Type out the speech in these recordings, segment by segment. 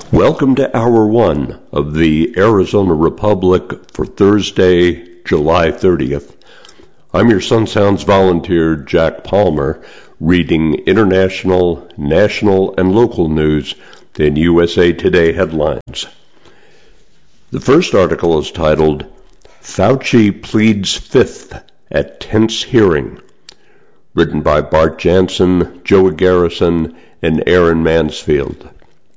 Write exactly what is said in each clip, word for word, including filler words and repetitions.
Welcome to Hour one of the Arizona Republic for Thursday, July thirtieth. I'm your Sun Sounds volunteer, Jack Palmer, reading international, national, and local news in U S A Today headlines. The first article is titled, Fauci Pleads Fifth at Tense Hearing, written by Bart Jansen, Joey Garrison, and Aaron Mansfield.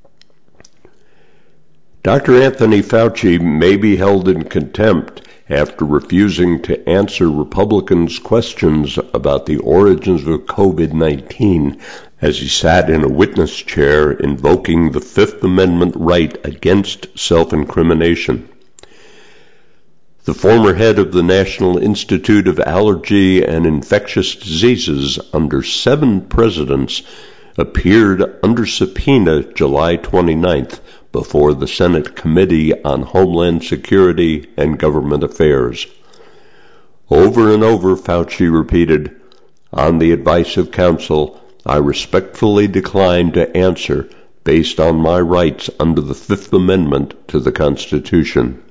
Doctor Anthony Fauci may be held in contempt after refusing to answer Republicans' questions about the origins of COVID nineteen as he sat in a witness chair invoking the Fifth Amendment right against self-incrimination. The former head of the National Institute of Allergy and Infectious Diseases under seven presidents appeared under subpoena July twenty-ninth before the Senate Committee on Homeland Security and Government Affairs. Over and over, Fauci repeated, "On the advice of counsel, I respectfully decline to answer based on my rights under the Fifth Amendment to the Constitution."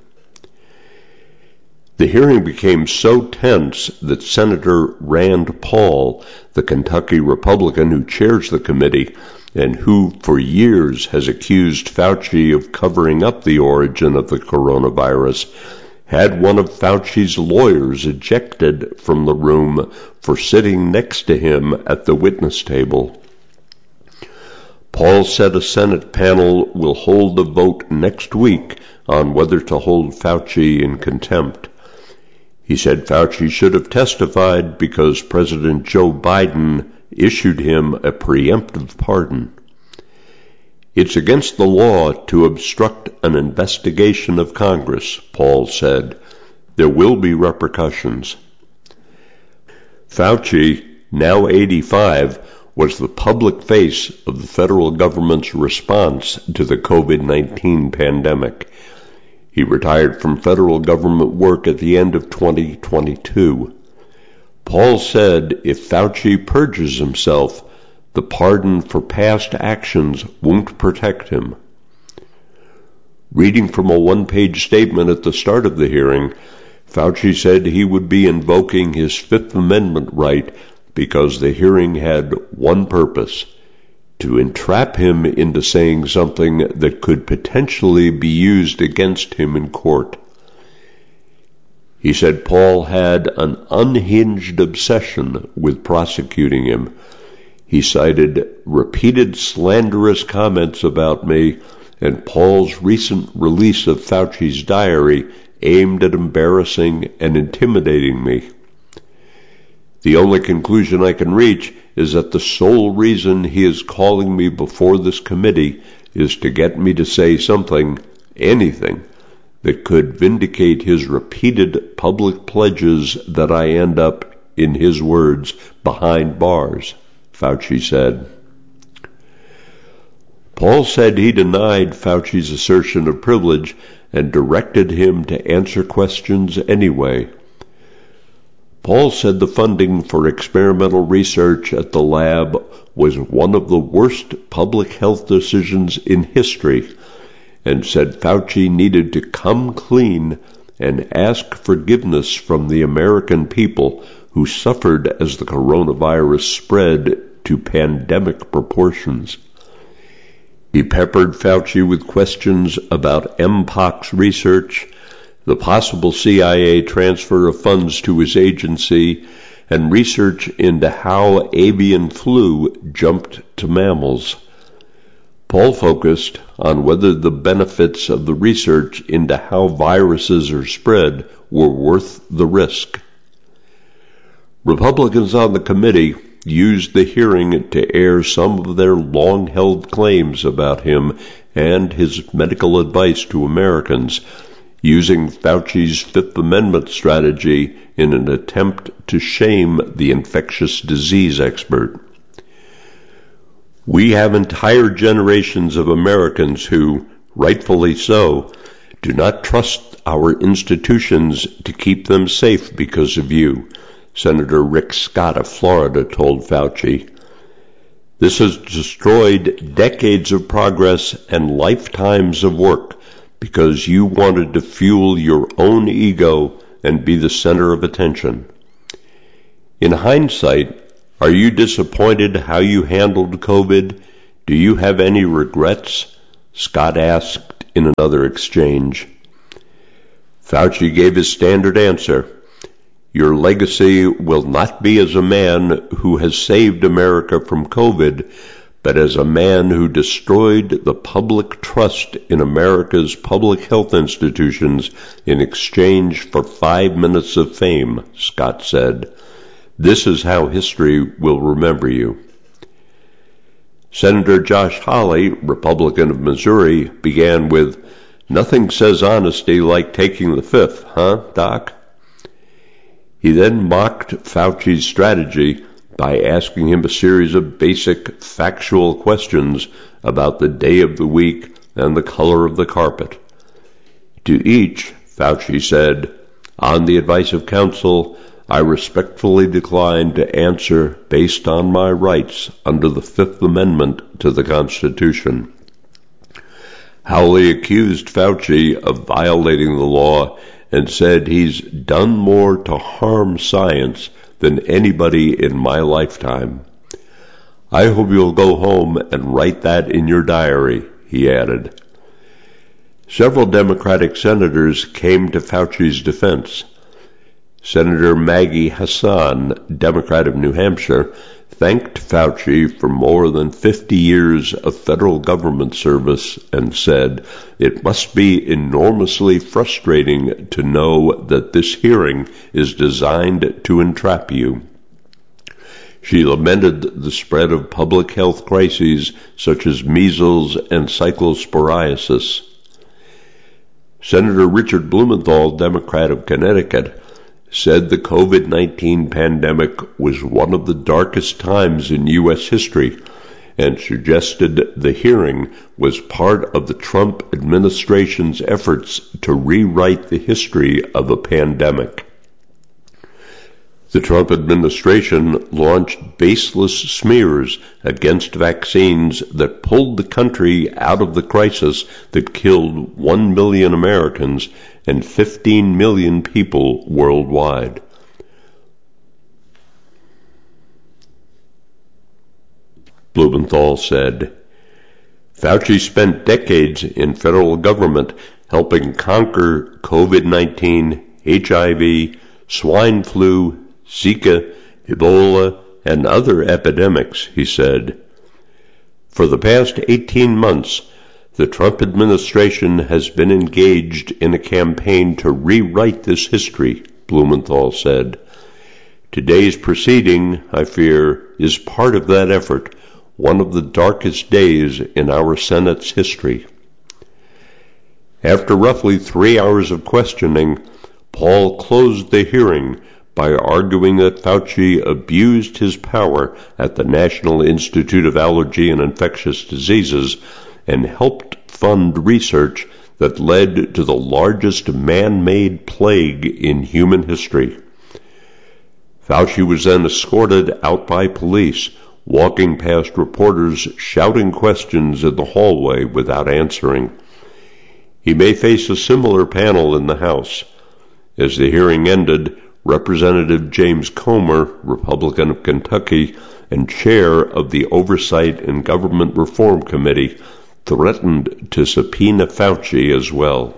The hearing became so tense that Senator Rand Paul, the Kentucky Republican who chairs the committee, and who for years has accused Fauci of covering up the origin of the coronavirus, had one of Fauci's lawyers ejected from the room for sitting next to him at the witness table. Paul said a Senate panel will hold a vote next week on whether to hold Fauci in contempt. He said Fauci should have testified because President Joe Biden issued him a preemptive pardon. It's against the law to obstruct an investigation of Congress, Paul said. There will be repercussions. Fauci, now eighty-five, was the public face of the federal government's response to the COVID nineteen pandemic. He retired from federal government work at the end of twenty twenty-two. Paul said if Fauci purges himself, the pardon for past actions won't protect him. Reading from a one-page statement at the start of the hearing, Fauci said he would be invoking his Fifth Amendment right because the hearing had one purpose: to entrap him into saying something that could potentially be used against him in court. He said Paul had an unhinged obsession with prosecuting him. He cited repeated slanderous comments about me and Paul's recent release of Fauci's diary aimed at embarrassing and intimidating me. The only conclusion I can reach is that the sole reason he is calling me before this committee is to get me to say something, anything, that could vindicate his repeated public pledges that I end up, in his words, behind bars, Fauci said. Paul said he denied Fauci's assertion of privilege and directed him to answer questions anyway. Paul said the funding for experimental research at the lab was one of the worst public health decisions in history, and said Fauci needed to come clean and ask forgiveness from the American people who suffered as the coronavirus spread to pandemic proportions. He peppered Fauci with questions about Mpox research, the possible C I A transfer of funds to his agency, and research into how avian flu jumped to mammals. Paul focused on whether the benefits of the research into how viruses are spread were worth the risk. Republicans on the committee used the hearing to air some of their long-held claims about him and his medical advice to Americans, using Fauci's Fifth Amendment strategy in an attempt to shame the infectious disease expert. We have entire generations of Americans who, rightfully so, do not trust our institutions to keep them safe because of you, Senator Rick Scott of Florida told Fauci. This has destroyed decades of progress and lifetimes of work because you wanted to fuel your own ego and be the center of attention. In hindsight, are you disappointed how you handled COVID? Do you have any regrets? Scott asked in another exchange. Fauci gave his standard answer. Your legacy will not be as a man who has saved America from COVID, but as a man who destroyed the public trust in America's public health institutions in exchange for five minutes of fame, Scott said. This is how history will remember you. Senator Josh Hawley, Republican of Missouri, began with, "Nothing says honesty like taking the fifth, huh, Doc?" He then mocked Fauci's strategy by asking him a series of basic factual questions about the day of the week and the color of the carpet. To each, Fauci said, "On the advice of counsel, I respectfully decline to answer based on my rights under the Fifth Amendment to the Constitution." Hawley accused Fauci of violating the law and said he's done more to harm science than anybody in my lifetime. I hope you'll go home and write that in your diary, he added. Several Democratic senators came to Fauci's defense. Senator Maggie Hassan, Democrat of New Hampshire, thanked Fauci for more than fifty years of federal government service and said, "It must be enormously frustrating to know that this hearing is designed to entrap you." She lamented the spread of public health crises such as measles and cyclosporiasis. Senator Richard Blumenthal, Democrat of Connecticut, said the COVID nineteen pandemic was one of the darkest times in U S history and suggested the hearing was part of the Trump administration's efforts to rewrite the history of a pandemic. The Trump administration launched baseless smears against vaccines that pulled the country out of the crisis that killed one million Americans and fifteen million people worldwide. Blumenthal said, Fauci spent decades in federal government helping conquer COVID nineteen, H I V, swine flu, Zika, Ebola, and other epidemics, he said. For the past eighteen months, the Trump administration has been engaged in a campaign to rewrite this history, Blumenthal said. Today's proceeding, I fear, is part of that effort, one of the darkest days in our Senate's history. After roughly three hours of questioning, Paul closed the hearing by arguing that Fauci abused his power at the National Institute of Allergy and Infectious Diseases and helped fund research that led to the largest man-made plague in human history. Fauci was then escorted out by police, walking past reporters shouting questions in the hallway without answering. He may face a similar panel in the House. As the hearing ended, Representative James Comer, Republican of Kentucky and chair of the Oversight and Government Reform Committee, threatened to subpoena Fauci as well.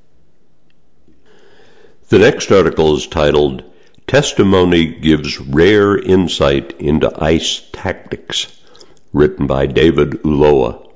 The next article is titled, Testimony Gives Rare Insight into ICE Tactics, written by David Ulloa.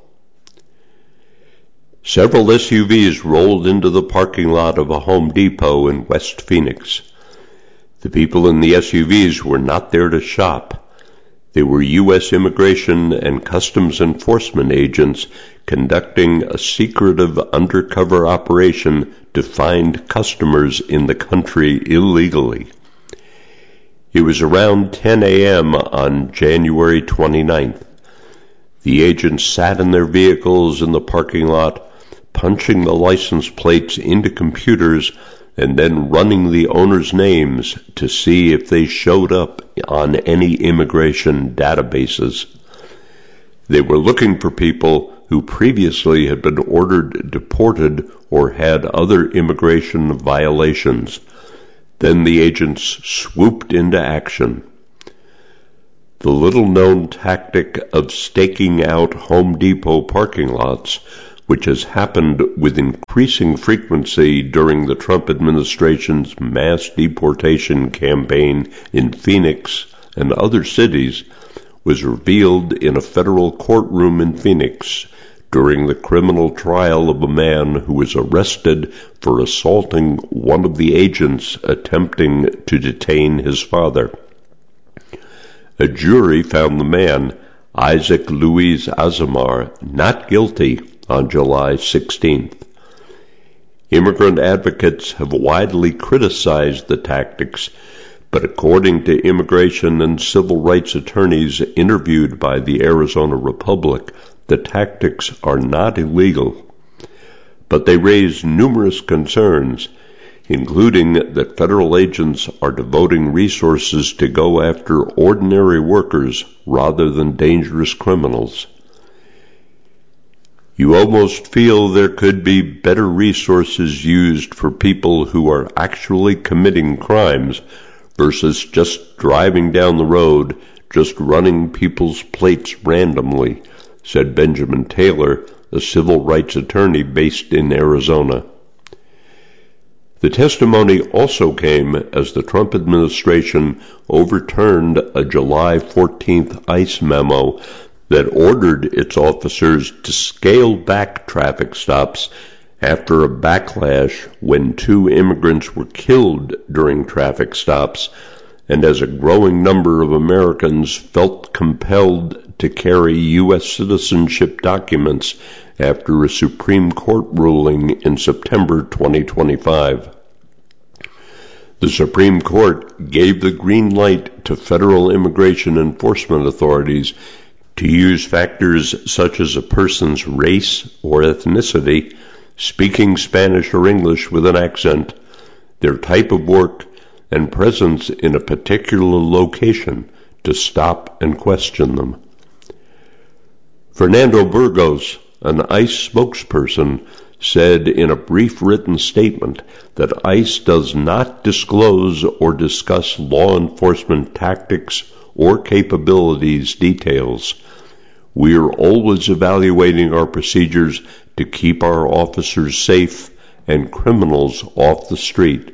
Several S U Vs rolled into the parking lot of a Home Depot in West Phoenix. The people in the S U Vs were not there to shop. They were U S Immigration and Customs Enforcement agents conducting a secretive undercover operation to find customers in the country illegally. It was around ten a.m. on January twenty-ninth. The agents sat in their vehicles in the parking lot, punching the license plates into computers and then running the owners' names to see if they showed up on any immigration databases. They were looking for people who previously had been ordered deported or had other immigration violations. Then the agents swooped into action. The little-known tactic of staking out Home Depot parking lots, which has happened with increasing frequency during the Trump administration's mass deportation campaign in Phoenix and other cities, was revealed in a federal courtroom in Phoenix during the criminal trial of a man who was arrested for assaulting one of the agents attempting to detain his father. A jury found the man, Isaac Luis Azamar, not guilty on July sixteenth. Immigrant advocates have widely criticized the tactics, but according to immigration and civil rights attorneys interviewed by the Arizona Republic, the tactics are not illegal. But they raise numerous concerns, including that federal agents are devoting resources to go after ordinary workers rather than dangerous criminals. You almost feel there could be better resources used for people who are actually committing crimes versus just driving down the road, just running people's plates randomly, said Benjamin Taylor, a civil rights attorney based in Arizona. The testimony also came as the Trump administration overturned a July fourteenth ICE memo that ordered its officers to scale back traffic stops after a backlash when two immigrants were killed during traffic stops, and as a growing number of Americans felt compelled to carry U S citizenship documents after a Supreme Court ruling in September twenty twenty-five. The Supreme Court gave the green light to federal immigration enforcement authorities to use factors such as a person's race or ethnicity, speaking Spanish or English with an accent, their type of work, and presence in a particular location to stop and question them. Fernando Burgos, an ICE spokesperson, said in a brief written statement that ICE does not disclose or discuss law enforcement tactics or capabilities details. We are always evaluating our procedures to keep our officers safe and criminals off the street.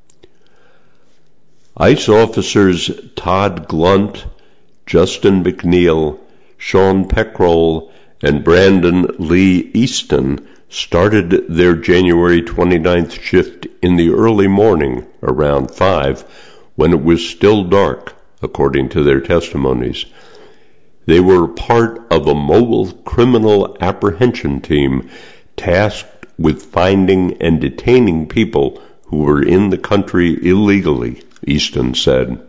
ICE officers Todd Glunt, Justin McNeil, Sean Peckrell, and Brandon Lee Easton started their January twenty-ninth shift in the early morning, around five, when it was still dark, according to their testimonies. They were part of a mobile criminal apprehension team tasked with finding and detaining people who were in the country illegally, Easton said.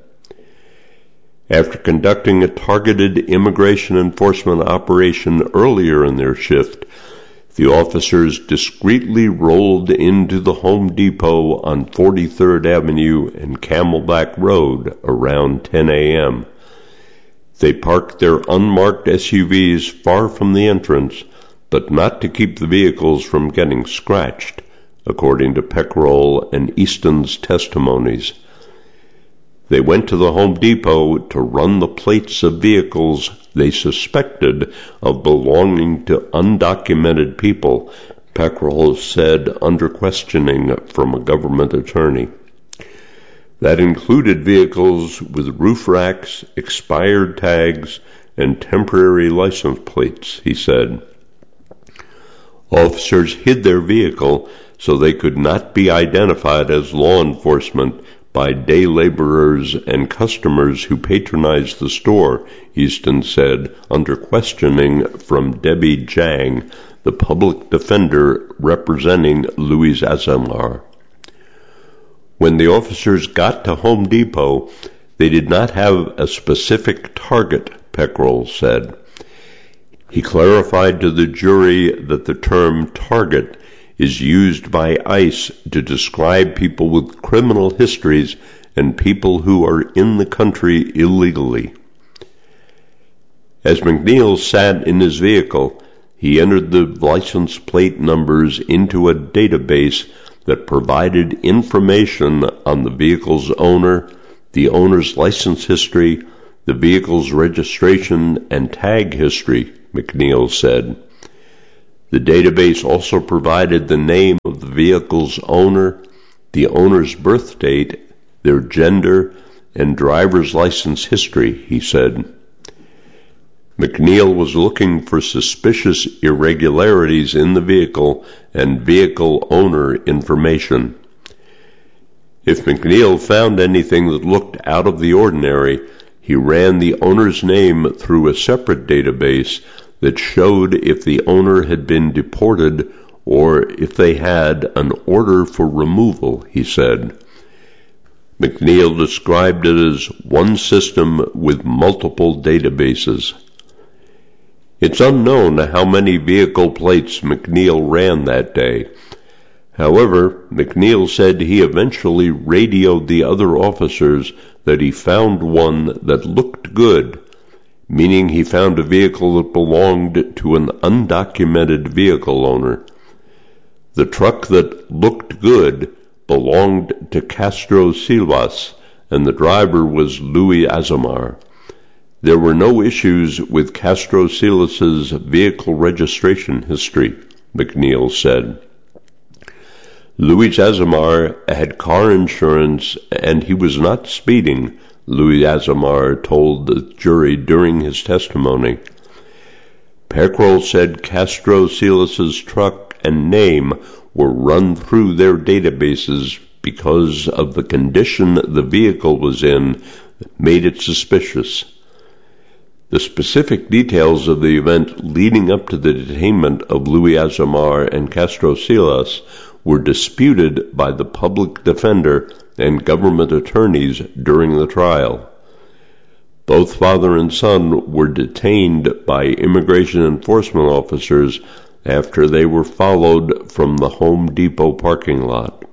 After conducting a targeted immigration enforcement operation earlier in their shift, the officers discreetly rolled into the Home Depot on forty-third Avenue and Camelback Road around ten a.m. They parked their unmarked S U Vs far from the entrance, but not to keep the vehicles from getting scratched, according to Peckrell and Easton's testimonies. They went to the Home Depot to run the plates of vehicles they suspected of belonging to undocumented people, Peckrell said under questioning from a government attorney. That included vehicles with roof racks, expired tags, and temporary license plates, he said. Officers hid their vehicle so they could not be identified as law enforcement by day laborers and customers who patronized the store, Easton said, under questioning from Debbie Jang, the public defender representing Luis Azamar. When the officers got to Home Depot, they did not have a specific target, Peckrell said. He clarified to the jury that the term target is used by ICE to describe people with criminal histories and people who are in the country illegally. As McNeil sat in his vehicle, he entered the license plate numbers into a database that provided information on the vehicle's owner, the owner's license history, the vehicle's registration and tag history, McNeil said. The database also provided the name of the vehicle's owner, the owner's birth date, their gender, and driver's license history, he said. McNeil was looking for suspicious irregularities in the vehicle and vehicle owner information. If McNeil found anything that looked out of the ordinary, he ran the owner's name through a separate database that showed if the owner had been deported or if they had an order for removal, he said. McNeil described it as one system with multiple databases. It's unknown how many vehicle plates McNeil ran that day. However, McNeil said he eventually radioed the other officers that he found one that looked good, meaning he found a vehicle that belonged to an undocumented vehicle owner. The truck that looked good belonged to Castro Silvas, and the driver was Louis Azamar. There were no issues with Castro Silvas's vehicle registration history, McNeil said. Louis Azamar had car insurance and he was not speeding, Louis Azamar told the jury during his testimony. Peckrell said Castro Silvas's truck and name were run through their databases because of the condition the vehicle was in that made it suspicious. The specific details of the event leading up to the detainment of Louis Azamar and Castro Silvas were disputed by the public defender and government attorneys during the trial. Both father and son were detained by immigration enforcement officers after they were followed from the Home Depot parking lot.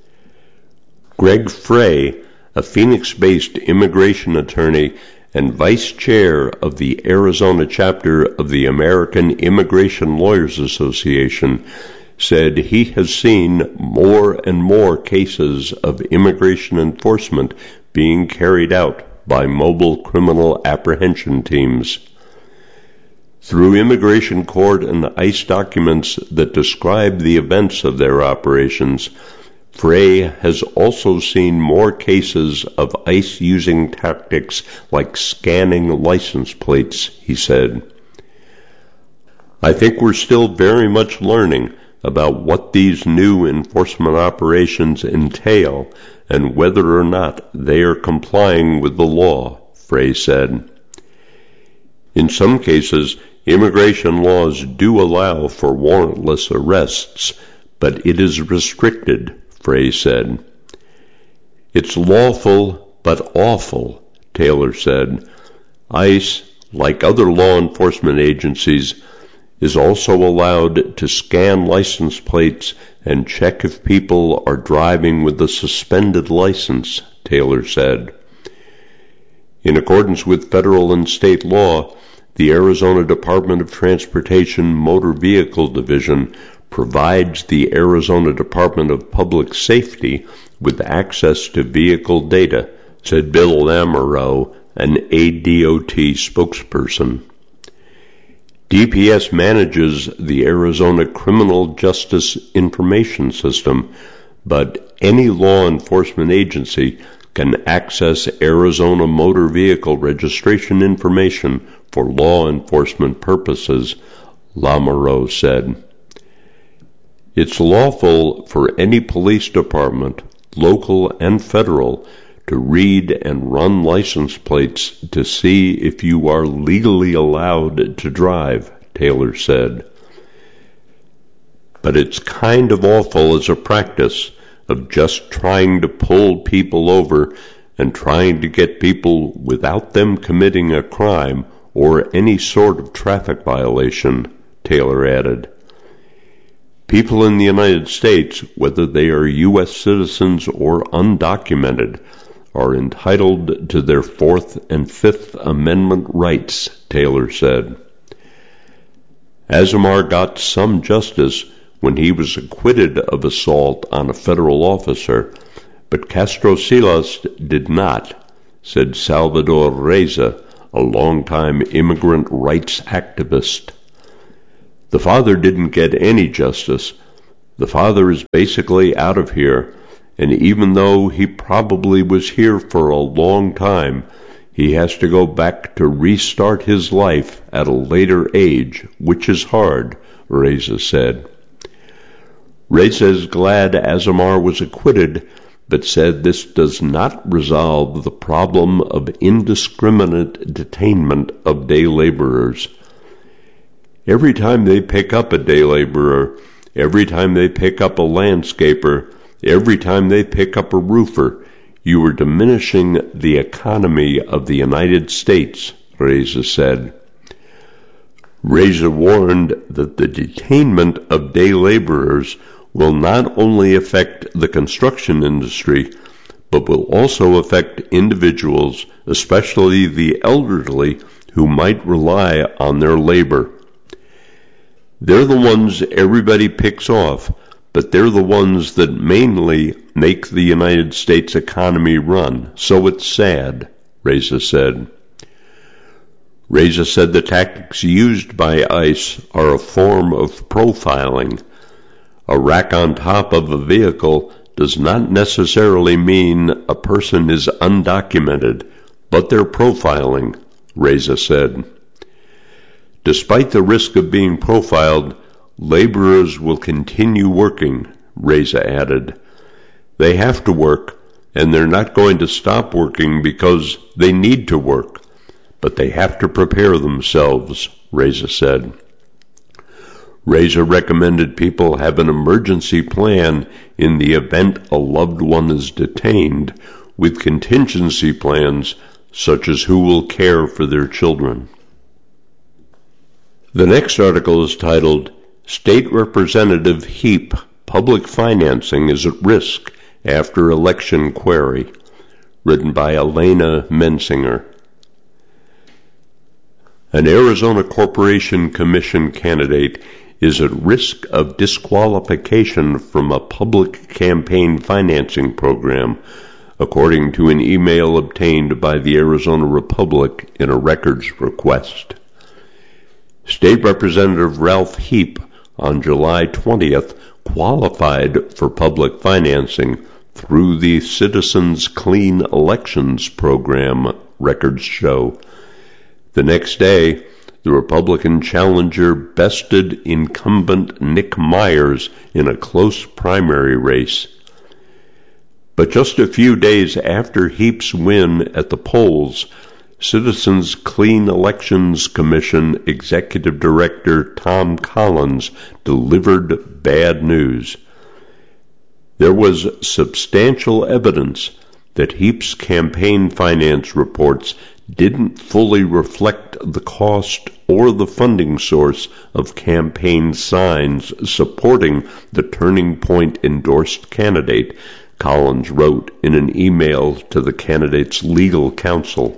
Greg Frey, a Phoenix-based immigration attorney and vice chair of the Arizona chapter of the American Immigration Lawyers Association, said he has seen more and more cases of immigration enforcement being carried out by mobile criminal apprehension teams. Through immigration court and ICE documents that describe the events of their operations, Frey has also seen more cases of ICE using tactics like scanning license plates, he said. I think we're still very much learning about what these new enforcement operations entail and whether or not they are complying with the law, Frey said. In some cases, immigration laws do allow for warrantless arrests, but it is restricted, Frey said. It's lawful but awful, Taylor said. ICE, like other law enforcement agencies, is also allowed to scan license plates and check if people are driving with a suspended license, Taylor said. In accordance with federal and state law, the Arizona Department of Transportation Motor Vehicle Division provides the Arizona Department of Public Safety with access to vehicle data, said Bill Lamoureux, an A D O T spokesperson. D P S manages the Arizona Criminal Justice Information System, but any law enforcement agency can access Arizona motor vehicle registration information for law enforcement purposes, Lamoureux said. It's lawful for any police department, local and federal, to read and run license plates to see if you are legally allowed to drive, Taylor said. But it's kind of awful as a practice of just trying to pull people over and trying to get people without them committing a crime or any sort of traffic violation, Taylor added. People in the United States, whether they are U S citizens or undocumented, are entitled to their Fourth and Fifth Amendment rights, Taylor said. Azamar got some justice when he was acquitted of assault on a federal officer, but Castro Silas did not, said Salvador Reza, a longtime immigrant rights activist. The father didn't get any justice. The father is basically out of here, and even though he probably was here for a long time, he has to go back to restart his life at a later age, which is hard, Reza said. Reza is glad Azamar was acquitted, but said this does not resolve the problem of indiscriminate detainment of day laborers. Every time they pick up a day laborer, every time they pick up a landscaper, every time they pick up a roofer, you are diminishing the economy of the United States, Reza said. Reza warned that the detainment of day laborers will not only affect the construction industry, but will also affect individuals, especially the elderly, who might rely on their labor. They're the ones everybody picks off, but they're the ones that mainly make the United States economy run, so it's sad, Reza said. Reza said the tactics used by ICE are a form of profiling. A rack on top of a vehicle does not necessarily mean a person is undocumented, but they're profiling, Reza said. Despite the risk of being profiled, laborers will continue working, Reza added. They have to work, and they're not going to stop working because they need to work, but they have to prepare themselves, Reza said. Reza recommended people have an emergency plan in the event a loved one is detained, with contingency plans such as who will care for their children. The next article is titled, State Representative Heap Public Financing is at Risk After Election Query, written by Elena Mensinger. An Arizona Corporation Commission candidate is at risk of disqualification from a public campaign financing program, according to an email obtained by the Arizona Republic in a records request. State Representative Ralph Heap on July twentieth qualified for public financing through the Citizens Clean Elections program, records show. The next day, the Republican challenger bested incumbent Nick Myers in a close primary race. But just a few days after Heap's win at the polls, Citizens Clean Elections Commission Executive Director Tom Collins delivered bad news. There was substantial evidence that Heap's campaign finance reports didn't fully reflect the cost or the funding source of campaign signs supporting the Turning Point endorsed candidate, Collins wrote in an email to the candidate's legal counsel.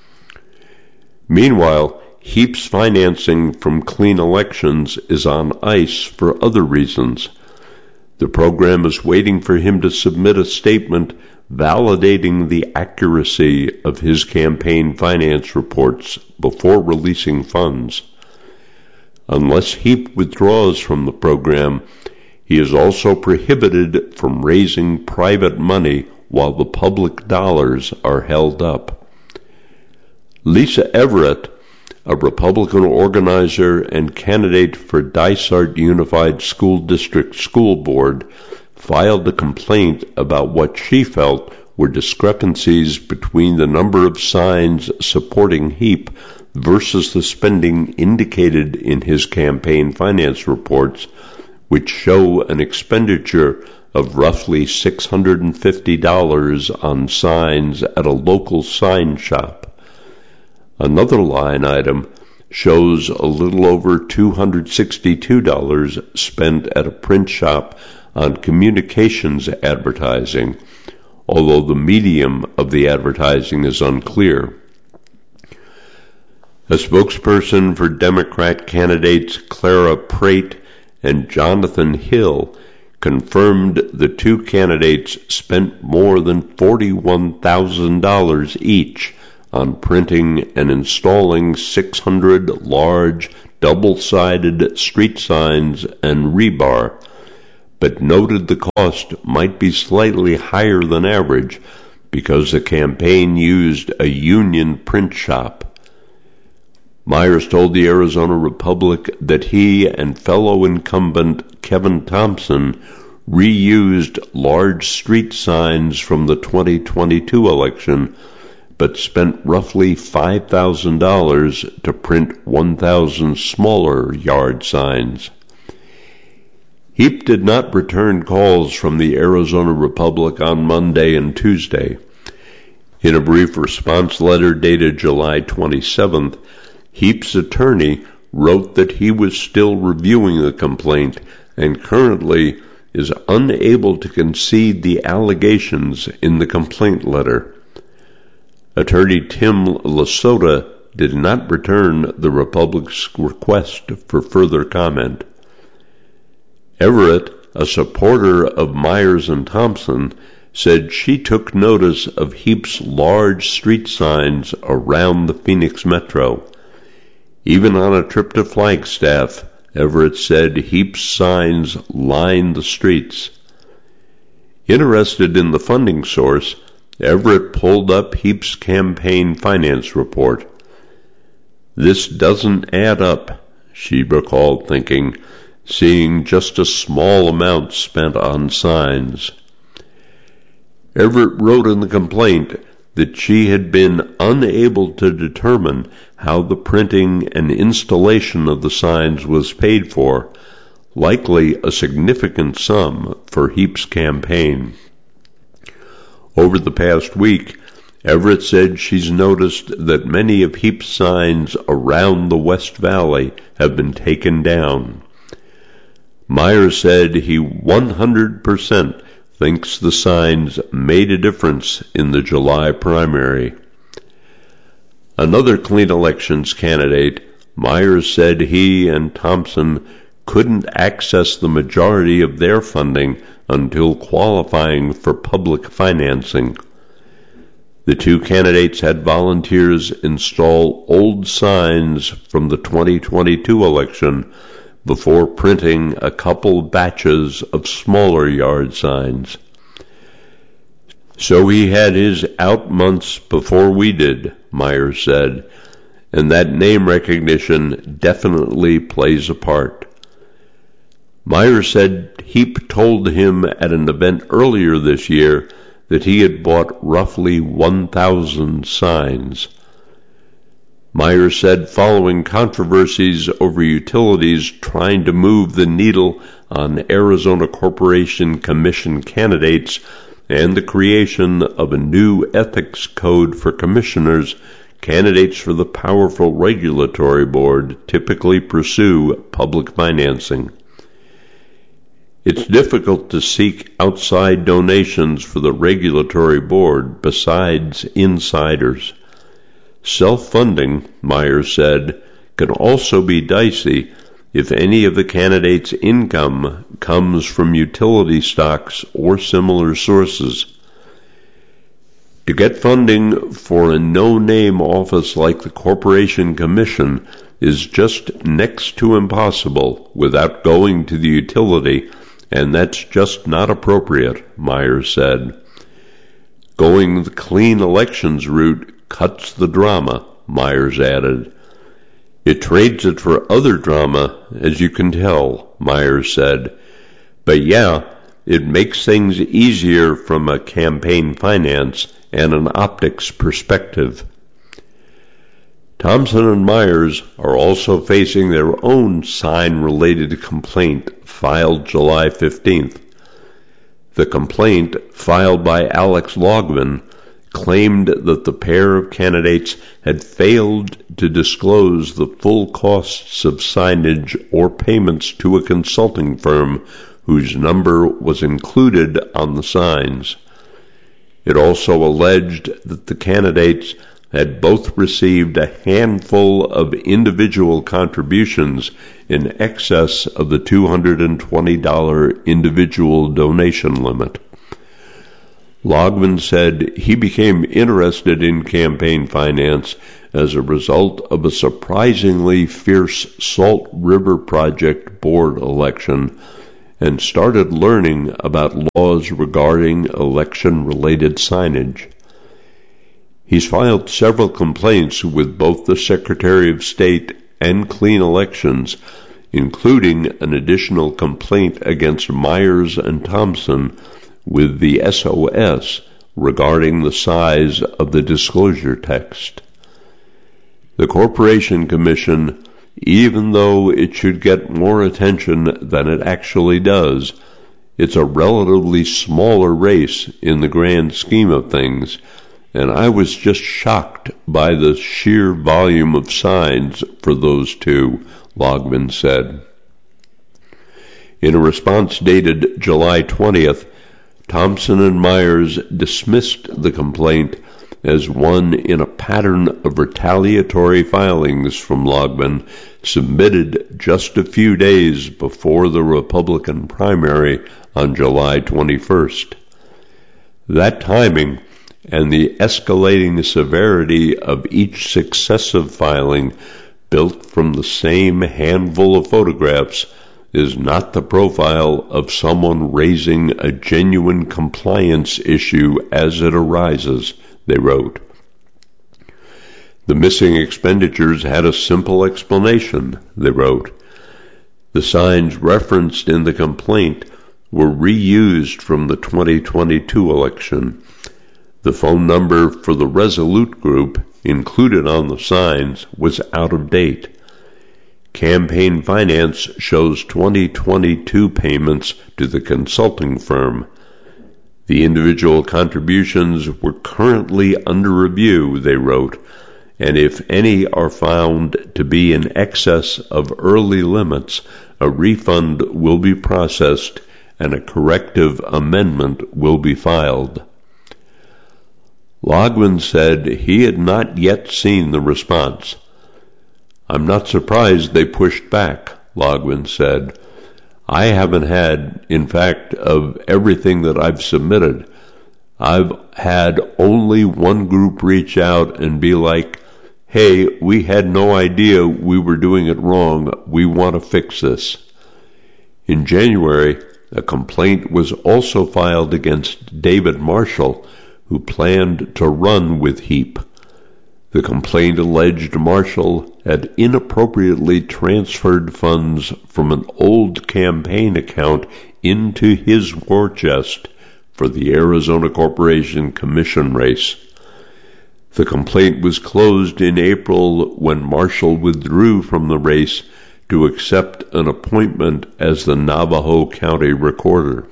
Meanwhile, Heap's financing from Clean Elections is on ice for other reasons. The program is waiting for him to submit a statement validating the accuracy of his campaign finance reports before releasing funds. Unless Heap withdraws from the program, he is also prohibited from raising private money while the public dollars are held up. Lisa Everett, a Republican organizer and candidate for Dysart Unified School District School Board, filed a complaint about what she felt were discrepancies between the number of signs supporting Heap versus the spending indicated in his campaign finance reports, which show an expenditure of roughly six hundred fifty dollars on signs at a local sign shop. Another line item shows a little over two hundred sixty-two dollars spent at a print shop on communications advertising, although the medium of the advertising is unclear. A spokesperson for Democrat candidates Clara Prate and Jonathan Hill confirmed the two candidates spent more than forty-one thousand dollars each on printing and installing six hundred large double-sided street signs and rebar, but noted the cost might be slightly higher than average because the campaign used a union print shop. Myers told the Arizona Republic that he and fellow incumbent Kevin Thompson reused large street signs from the twenty twenty-two election, but spent roughly five thousand dollars to print one thousand smaller yard signs. Heap did not return calls from the Arizona Republic on Monday and Tuesday. In a brief response letter dated July twenty-seventh, Heap's attorney wrote that he was still reviewing the complaint and currently is unable to concede the allegations in the complaint letter. Attorney Tim Lasota did not return the Republic's request for further comment. Everett, a supporter of Myers and Thompson, said she took notice of Heap's large street signs around the Phoenix metro. Even on a trip to Flagstaff, Everett said Heap's signs lined the streets. Interested in the funding source, Everett pulled up Heap's campaign finance report. This doesn't add up, she recalled thinking, seeing just a small amount spent on signs. Everett wrote in the complaint that she had been unable to determine how the printing and installation of the signs was paid for, likely a significant sum for Heap's campaign. Over the past week, Everett said she's noticed that many of Heap's signs around the West Valley have been taken down. Myers said he one hundred percent thinks the signs made a difference in the July primary. Another clean elections candidate, Myers said he and Thompson couldn't access the majority of their funding until qualifying for public financing. The two candidates had volunteers install old signs from the twenty twenty-two election before printing a couple batches of smaller yard signs. So he had his out months before we did, Myers said, and that name recognition definitely plays a part. Myers said Heap told him at an event earlier this year that he had bought roughly one thousand signs. Myers said following controversies over utilities trying to move the needle on Arizona Corporation Commission candidates and the creation of a new ethics code for commissioners, candidates for the powerful regulatory board typically pursue public financing. It's difficult to seek outside donations for the regulatory board besides insiders. Self-funding, Myers said, can also be dicey if any of the candidates' income comes from utility stocks or similar sources. To get funding for a no-name office like the Corporation Commission is just next to impossible without going to the utility, and that's just not appropriate, Myers said. Going the clean elections route cuts the drama, Myers added. It trades it for other drama, as you can tell, Myers said. But yeah, it makes things easier from a campaign finance and an optics perspective. Thompson and Myers are also facing their own sign-related complaint filed July fifteenth. The complaint, filed by Alex Logman, claimed that the pair of candidates had failed to disclose the full costs of signage or payments to a consulting firm whose number was included on the signs. It also alleged that the candidates had both received a handful of individual contributions in excess of the two hundred twenty dollars individual donation limit. Logman said he became interested in campaign finance as a result of a surprisingly fierce Salt River Project board election and started learning about laws regarding election-related signage. He's filed several complaints with both the Secretary of State and Clean Elections, including an additional complaint against Myers and Thompson with the S O S regarding the size of the disclosure text. The Corporation Commission, even though it should get more attention than it actually does, it's a relatively smaller race in the grand scheme of things, and I was just shocked by the sheer volume of signs for those two, Logman said. In a response dated July twentieth, Thompson and Myers dismissed the complaint as one in a pattern of retaliatory filings from Logman submitted just a few days before the Republican primary on July twenty-first. That timing and the escalating severity of each successive filing built from the same handful of photographs is not the profile of someone raising a genuine compliance issue as it arises, they wrote. The missing expenditures had a simple explanation, they wrote. The signs referenced in the complaint were reused from the twenty twenty-two election. The phone number for the Resolute group included on the signs was out of date. Campaign finance shows twenty twenty-two payments to the consulting firm. The individual contributions were currently under review, they wrote, and if any are found to be in excess of early limits, a refund will be processed and a corrective amendment will be filed. Logman said he had not yet seen the response. I'm not surprised they pushed back, Logman said. I haven't had, in fact, of everything that I've submitted, I've had only one group reach out and be like, hey, we had no idea we were doing it wrong. We want to fix this. In January, a complaint was also filed against David Marshall, who planned to run with HEAP. The complaint alleged Marshall had inappropriately transferred funds from an old campaign account into his war chest for the Arizona Corporation Commission race. The complaint was closed in April when Marshall withdrew from the race to accept an appointment as the Navajo County Recorder.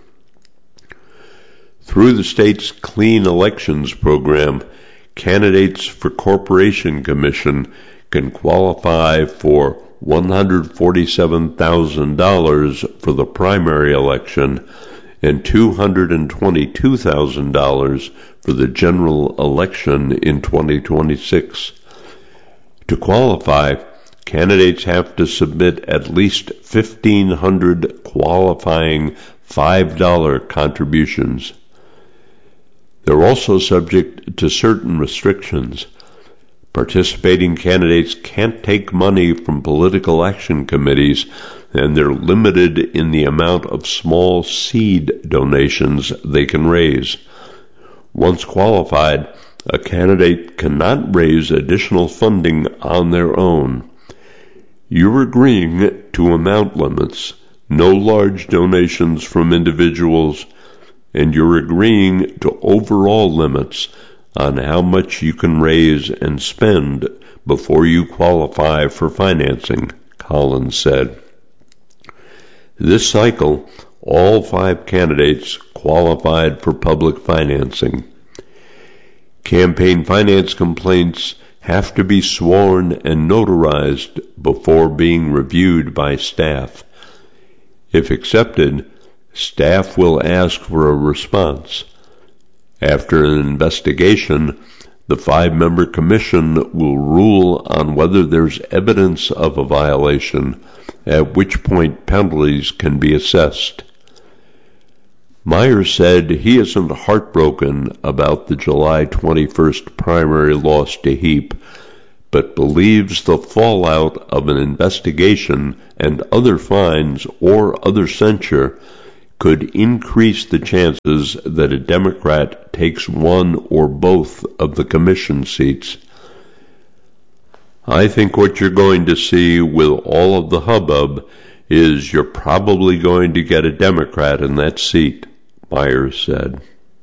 Through the state's Clean Elections program, candidates for Corporation Commission can qualify for one hundred forty-seven thousand dollars for the primary election and two hundred twenty-two thousand dollars for the general election in twenty twenty-six. To qualify, candidates have to submit at least fifteen hundred qualifying five dollar contributions. They're also subject to certain restrictions. Participating candidates can't take money from political action committees, and they're limited in the amount of small seed donations they can raise. Once qualified, a candidate cannot raise additional funding on their own. You're agreeing to amount limits, no large donations from individuals, and you're agreeing to overall limits on how much you can raise and spend before you qualify for financing, Collins said. This cycle, all five candidates qualified for public financing. Campaign finance complaints have to be sworn and notarized before being reviewed by staff. If accepted, staff will ask for a response. After an investigation, the five-member commission will rule on whether there's evidence of a violation, at which point penalties can be assessed. Myers said he isn't heartbroken about the July twenty-first primary loss to Heap, but believes the fallout of an investigation and other fines or other censure could increase the chances that a Democrat takes one or both of the commission seats. I think what you're going to see with all of the hubbub is you're probably going to get a Democrat in that seat, Myers said.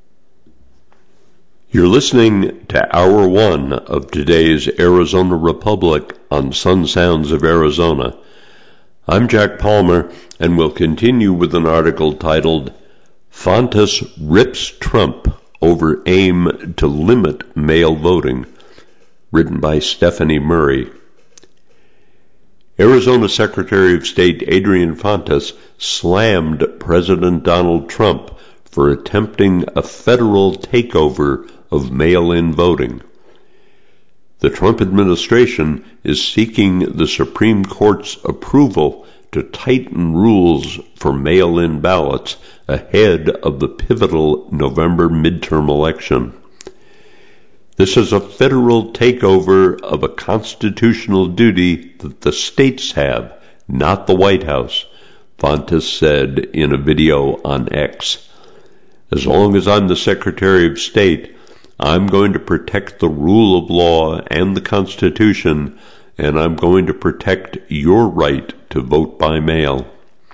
You're listening to Hour One of today's Arizona Republic on Sun Sounds of Arizona. I'm Jack Palmer, and we'll continue with an article titled, Fontes Rips Trump Over Aim to Limit Mail Voting, written by Stephanie Murray. Arizona Secretary of State Adrian Fontes slammed President Donald Trump for attempting a federal takeover of mail-in voting. The Trump administration is seeking the Supreme Court's approval to tighten rules for mail-in ballots ahead of the pivotal November midterm election. This is a federal takeover of a constitutional duty that the states have, not the White House, Fontes said in a video on X. As long as I'm the Secretary of State, I'm going to protect the rule of law and the Constitution, and I'm going to protect your right to vote by mail.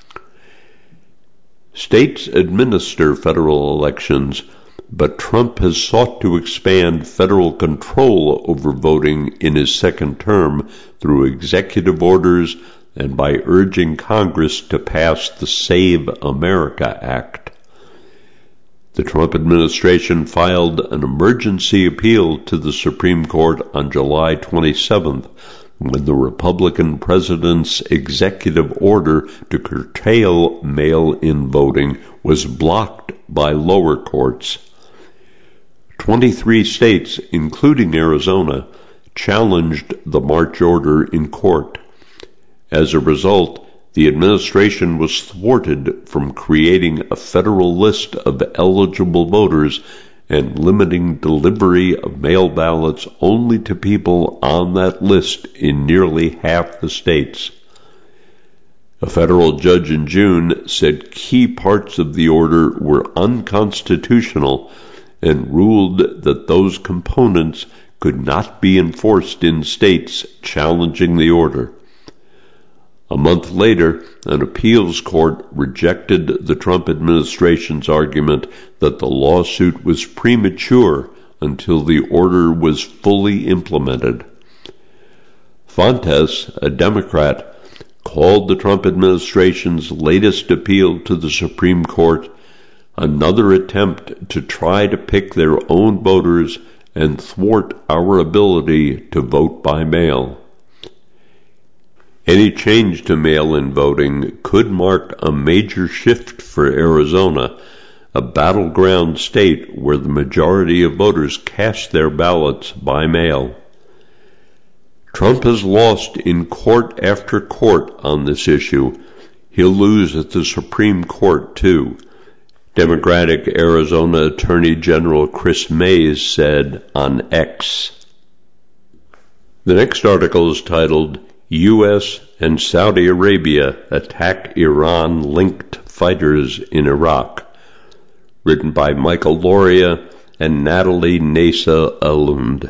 States administer federal elections, but Trump has sought to expand federal control over voting in his second term through executive orders and by urging Congress to pass the Save America Act. The Trump administration filed an emergency appeal to the Supreme Court on July twenty-seventh, when the Republican president's executive order to curtail mail-in voting was blocked by lower courts. Twenty-three states, including Arizona, challenged the March order in court. As a result, the administration was thwarted from creating a federal list of eligible voters and limiting delivery of mail ballots only to people on that list in nearly half the states. A federal judge in June said key parts of the order were unconstitutional and ruled that those components could not be enforced in states challenging the order. A month later, an appeals court rejected the Trump administration's argument that the lawsuit was premature until the order was fully implemented. Fontes, a Democrat, called the Trump administration's latest appeal to the Supreme Court another attempt to try to pick their own voters and thwart our ability to vote by mail. Any change to mail-in voting could mark a major shift for Arizona, a battleground state where the majority of voters cast their ballots by mail. Trump has lost in court after court on this issue. He'll lose at the Supreme Court, too, Democratic Arizona Attorney General Chris Mays said on X. The next article is titled, U S and Saudi Arabia Attack Iran-Linked Fighters in Iraq, written by Michael Loria and Natalie Nasa Alund.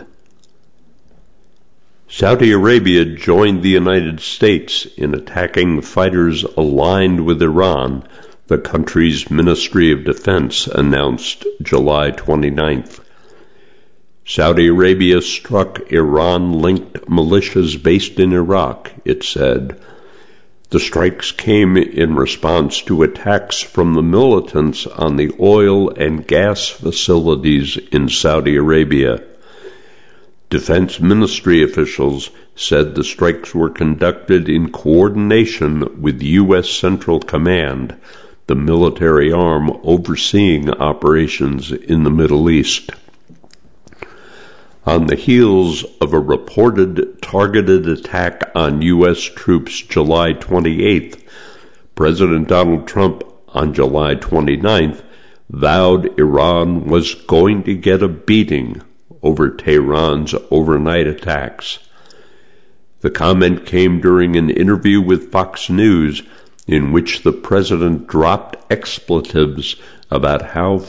Saudi Arabia joined the United States in attacking fighters aligned with Iran, the country's Ministry of Defense announced July twenty-ninth. Saudi Arabia struck Iran-linked militias based in Iraq, it said. The strikes came in response to attacks from the militants on the oil and gas facilities in Saudi Arabia. Defense Ministry officials said the strikes were conducted in coordination with U S Central Command, the military arm overseeing operations in the Middle East. On the heels of a reported targeted attack on U S troops July twenty-eighth, President Donald Trump on July twenty-ninth vowed Iran was going to get a beating over Tehran's overnight attacks. The comment came during an interview with Fox News in which the president dropped expletives about how